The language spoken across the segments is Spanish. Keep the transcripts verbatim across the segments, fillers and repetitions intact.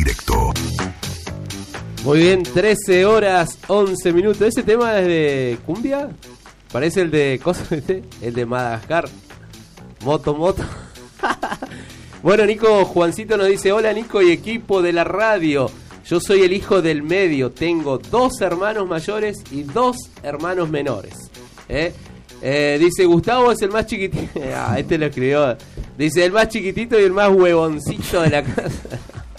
directo. Muy bien, trece horas, once minutos. ¿Ese tema es de cumbia? Parece el de... ¿Cosa este? El de Madagascar. Moto, moto. Bueno, Nico, Juancito nos dice: hola Nico y equipo de la radio. Yo soy el hijo del medio. Tengo dos hermanos mayores y dos hermanos menores. ¿Eh? Eh, dice: Gustavo es el más chiquitito. Ah, este lo escribió. Dice: el más chiquitito y el más huevoncito de la casa.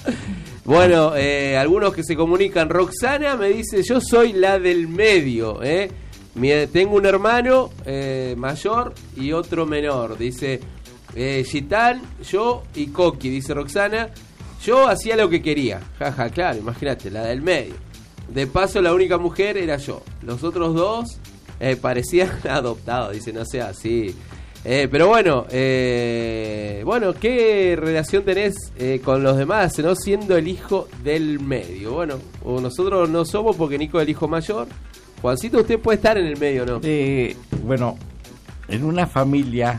Bueno, eh, algunos que se comunican. Roxana me dice: yo soy la del medio. ¿eh? Mi, tengo un hermano eh, mayor y otro menor. Dice eh, Gitán, yo y Coqui. Dice Roxana: yo hacía lo que quería. Jaja, ja, claro, imagínate, la del medio. De paso, la única mujer era yo. Los otros dos eh, parecían adoptados. Dice: no sea así. Eh, pero bueno, eh, bueno, ¿qué relación tenés eh, con los demás, no siendo el hijo del medio? Bueno, o nosotros no somos porque Nico es el hijo mayor. Juancito, usted puede estar en el medio, ¿no? Eh, bueno, en una familia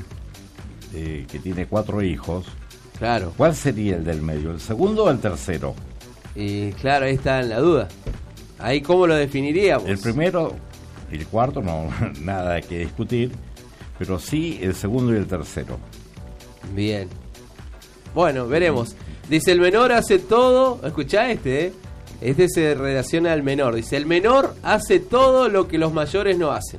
eh, que tiene cuatro hijos, claro. ¿Cuál sería el del medio? ¿El segundo o el tercero? Y claro, ahí está en la duda. Ahí, ¿cómo lo definiríamos? El primero y el cuarto, no, nada que discutir. Pero sí el segundo y el tercero. Bien. Bueno, veremos. Dice: el menor hace todo. Escuchá este, ¿eh? Este se relaciona al menor. Dice: el menor hace todo lo que los mayores no hacen.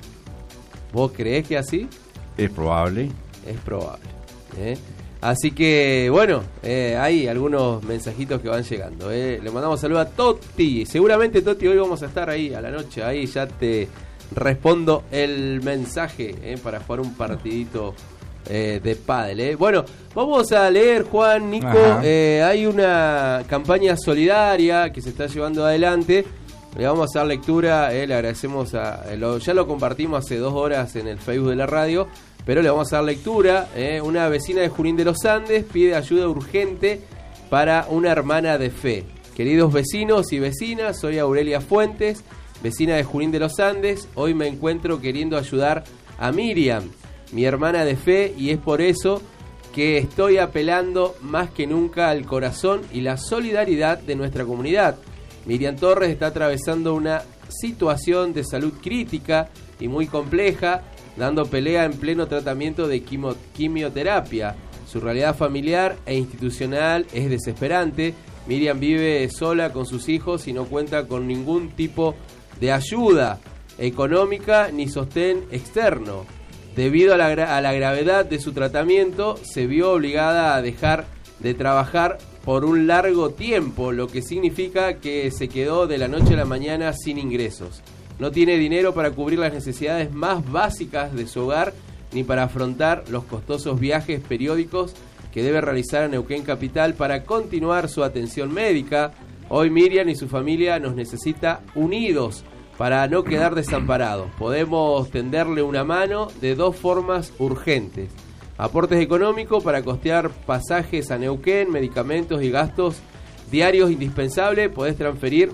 ¿Vos creés que así? Es probable. Es probable. ¿eh? Así que, bueno, eh, hay algunos mensajitos que van llegando. ¿eh? Le mandamos saludos a Toti. Seguramente, Toti, hoy vamos a estar ahí a la noche. Ahí ya te respondo el mensaje eh, para jugar un partidito eh, de pádel. Eh. Bueno, vamos a leer, Juan, Nico. Eh, hay una campaña solidaria que se está llevando adelante. Le vamos a dar lectura. Eh, le agradecemos a... Lo, ya lo compartimos hace dos horas en el Facebook de la radio, pero le vamos a dar lectura. Eh. Una vecina de Junín de los Andes pide ayuda urgente para una hermana de fe. Queridos vecinos y vecinas, soy Aurelia Fuentes, vecina de Junín de los Andes. Hoy me encuentro queriendo ayudar a Miriam, mi hermana de fe, y es por eso que estoy apelando más que nunca al corazón y la solidaridad de nuestra comunidad. Miriam Torres está atravesando una situación de salud crítica y muy compleja, dando pelea en pleno tratamiento de quimio- quimioterapia. Su realidad familiar e institucional es desesperante. Miriam vive sola con sus hijos y no cuenta con ningún tipo de ayuda económica ni sostén externo. Debido a la, gra- a la gravedad de su tratamiento, se vio obligada a dejar de trabajar por un largo tiempo, lo que significa que se quedó de la noche a la mañana sin ingresos. No tiene dinero para cubrir las necesidades más básicas de su hogar, ni para afrontar los costosos viajes periódicos que debe realizar a Neuquén Capital para continuar su atención médica. Hoy Miriam y su familia nos necesita unidos para no quedar desamparados. Podemos tenderle una mano de dos formas urgentes: aportes económicos para costear pasajes a Neuquén, medicamentos y gastos diarios indispensables. Podés transferir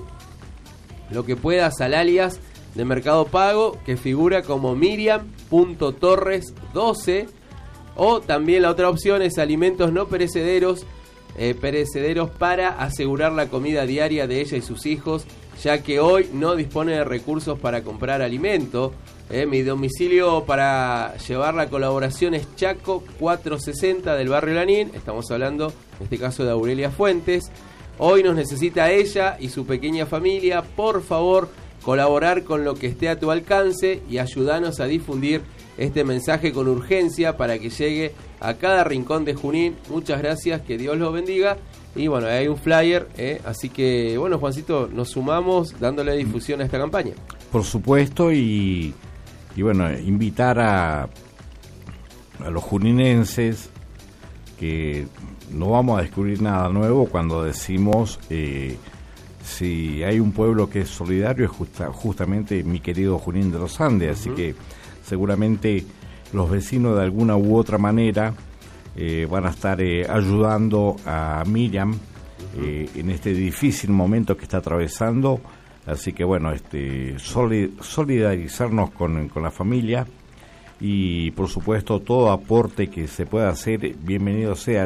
lo que puedas al alias de Mercado Pago, que figura como Miriam punto torres doce, o también la otra opción es alimentos no perecederos, eh, perecederos para asegurar la comida diaria de ella y sus hijos, ya que hoy no dispone de recursos para comprar alimento. Eh, mi domicilio para llevar la colaboración es Chaco cuatrocientos sesenta del barrio Lanín. Estamos hablando, en este caso, de Aurelia Fuentes. Hoy nos necesita ella y su pequeña familia. Por favor, colaborar con lo que esté a tu alcance y ayudanos a difundir este mensaje con urgencia para que llegue a cada rincón de Junín. Muchas gracias, que Dios los bendiga. Y bueno, hay un flyer, ¿eh? Así que bueno, Juancito, nos sumamos dándole difusión a esta campaña. Por supuesto, y, y bueno, invitar a, a los juninenses que no vamos a descubrir nada nuevo cuando decimos eh, si hay un pueblo que es solidario es justa, justamente mi querido Junín de los Andes. Uh-huh. Así que seguramente los vecinos de alguna u otra manera eh, van a estar eh, ayudando a Miriam uh-huh. eh, en este difícil momento que está atravesando. Así que bueno, este solid, solidarizarnos con, con la familia y por supuesto todo aporte que se pueda hacer, bienvenido sea.